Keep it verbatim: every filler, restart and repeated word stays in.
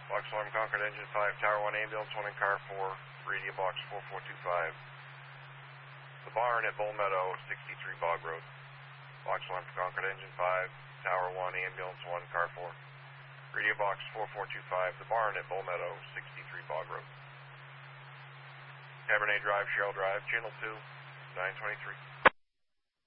Box alarm Concord engine five, tower one, ambulance one, and car four, radio box four four two five. The barn at Bull Meadow, sixty-three Bog Road. Box alarm for Concord engine five, tower one, ambulance one, car four, radio box four four two five. The barn at Bull Meadow, sixty-three Bog Road. Cabernet Drive, Cheryl Drive, channel two, nine twenty-three.